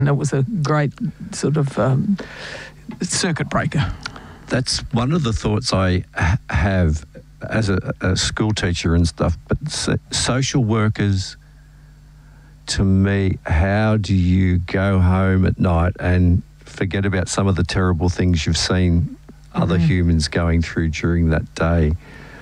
And it was a great sort of circuit breaker. That's one of the thoughts I have as a school teacher and stuff, but social workers, to me, how do you go home at night and forget about some of the terrible things you've seen other humans going through during that day?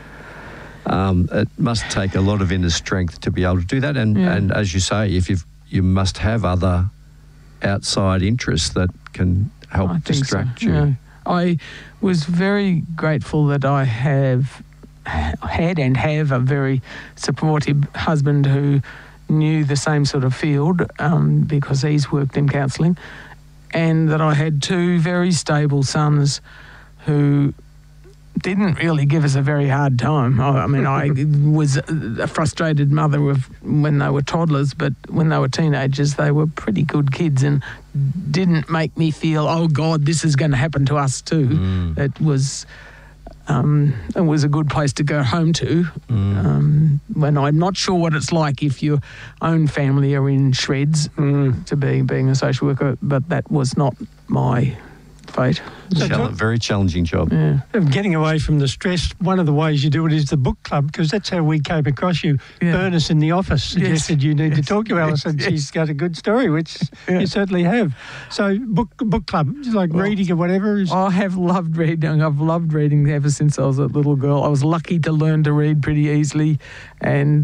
It must take a lot of inner strength to be able to do that. And as you say, if you must have other outside interests that can help distract you. Yeah. I was very grateful that I had and have a very supportive husband who knew the same sort of field because he's worked in counselling, and that I had two very stable sons who didn't really give us a very hard time. I mean, I was a frustrated mother when they were toddlers, but when they were teenagers, they were pretty good kids and didn't make me feel, oh God, this is going to happen to us too. It was a good place to go home to when I'm not sure what it's like if your own family are in shreds to being a social worker, but that was not my fate. Very challenging job. Yeah. Getting away from the stress, one of the ways you do it is the book club, because that's how we came across you. Yeah. Bernice in the office suggested you need to talk to Alison. She's got a good story, which you certainly have. So book club, like reading or whatever. I have loved reading. I've loved reading ever since I was a little girl. I was lucky to learn to read pretty easily, and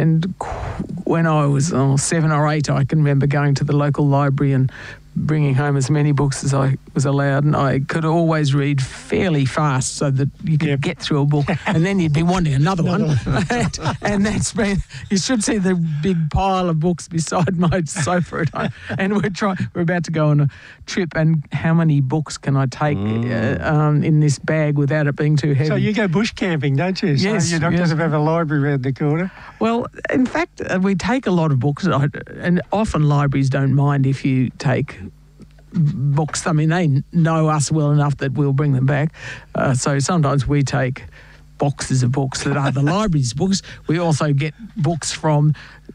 when I was 7 or 8, I can remember going to the local library and bringing home as many books as I was allowed, and I could always read fairly fast so that you could get through a book, and then you'd be wanting another one. and that's been, you should see the big pile of books beside my sofa at home. And we're about to go on a trip, and how many books can I take in this bag without it being too heavy? So you go bush camping, don't you? So yes. You're not going to have a library around the corner? Well, in fact, we take a lot of books, and often libraries don't mind if you take books. I mean, they know us well enough that we'll bring them back. So sometimes we take boxes of books that are the library's books. We also get books from,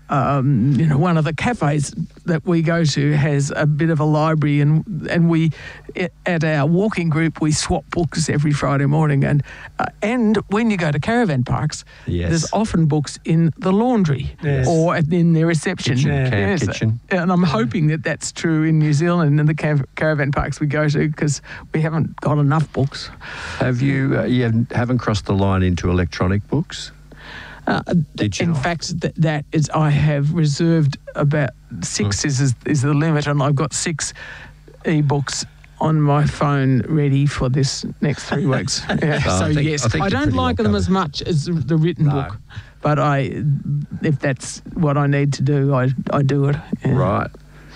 one of the cafes that we go to has a bit of a library, and we, at our walking group, we swap books every Friday morning. And when you go to caravan parks, there's often books in the laundry or in the reception. Kitchen. And I'm hoping that that's true in New Zealand and the caravan parks we go to, because we haven't got enough books. Have you haven't crossed the line into electronic books? In fact, that is, I have reserved about 6 is the limit, and I've got 6 e-books on my phone ready for this next 3 weeks. I don't like them as much as the written book, but if that's what I need to do, I do it. Yeah. Right.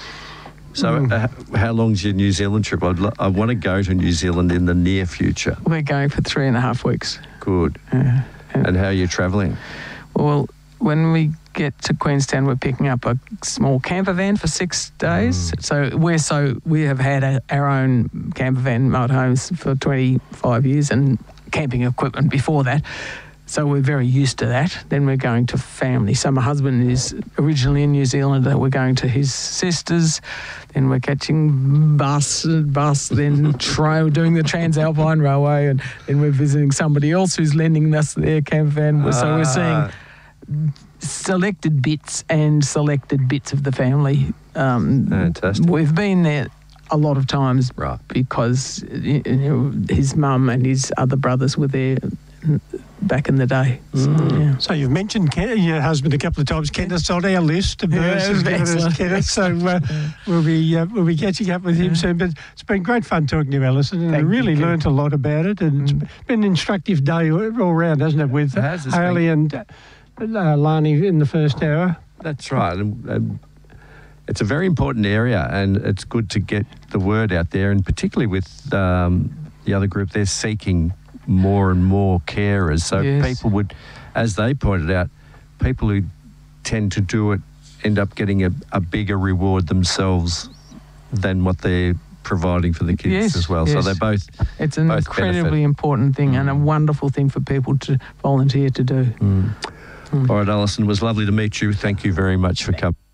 So how long's your New Zealand trip? I want to go to New Zealand in the near future. We're going for 3.5 weeks. Good. And how are you travelling? Well, when we get to Queenstown, we're picking up a small camper van for 6 days. So we have had our own camper van motorhomes for 25 years and camping equipment before that. So we're very used to that. Then we're going to family. So my husband is originally in New Zealand. We're going to his sister's. Then we're catching bus, then doing the Transalpine Railway, and then we're visiting somebody else who's lending us their camper van. So we're seeing selected bits of the family. Fantastic. We've been there a lot of times because his mum and his other brothers were there back in the day. So you've mentioned your husband a couple of times. Kenneth's on our list. Kenneth, so we'll be catching up with him soon. But it's been great fun talking to you, Alison, and I really learnt a lot about it. And it's been an instructive day all round, hasn't it, with Hayley and Lani in the first hour. That's right. And it's a very important area, and it's good to get the word out there, and particularly with the other group, they're seeking more and more carers. So people would, as they pointed out, people who tend to do it end up getting a bigger reward themselves than what they're providing for the kids as well. So they both It's an incredibly important thing and a wonderful thing for people to volunteer to do. All right, Alison, it was lovely to meet you. Thank you very much for coming.